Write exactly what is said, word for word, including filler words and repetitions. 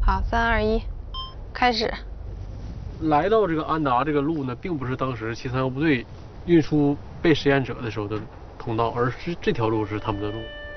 好，三二一，开始。 来到这个安达这个路呢，并不是当时七三幺部队运输被实验者的时候的通道，而是这条路是他们的路。